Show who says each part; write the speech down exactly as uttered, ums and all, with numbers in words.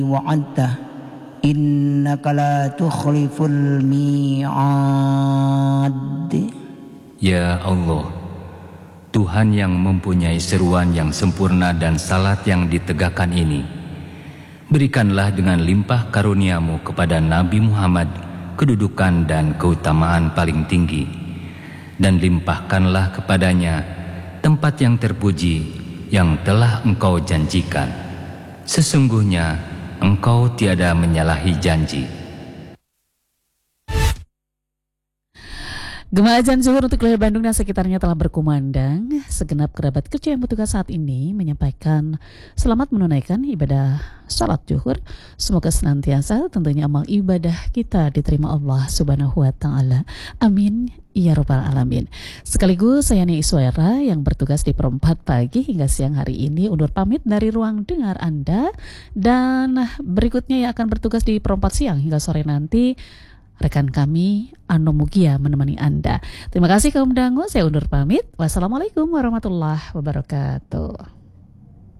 Speaker 1: wa'adta innaka la tukhliful mi'ad.
Speaker 2: Ya Allah, Tuhan yang mempunyai seruan yang sempurna dan salat yang ditegakkan ini, berikanlah dengan limpah karuniamu kepada Nabi Muhammad kedudukan dan keutamaan paling tinggi, dan limpahkanlah kepadanya tempat yang terpuji yang telah Engkau janjikan. Sesungguhnya Engkau tiada menyalahi janji.
Speaker 3: Gema azan zuhur untuk wilayah Bandung dan sekitarnya telah berkumandang. Segenap kerabat kerja yang bertugas saat ini menyampaikan selamat menunaikan ibadah salat zuhur. Semoga senantiasa tentunya amal ibadah kita diterima Allah Subhanahu wa taala. Amin ya rabbal alamin. Sekaligus saya Nia Iswara yang bertugas di perempat pagi hingga siang hari ini undur pamit dari ruang dengar Anda, dan berikutnya yang akan bertugas di perempat siang hingga sore nanti rekan kami Ano Mugia menemani Anda. Terima kasih kaum dangu, saya undur pamit. Wassalamualaikum warahmatullahi wabarakatuh.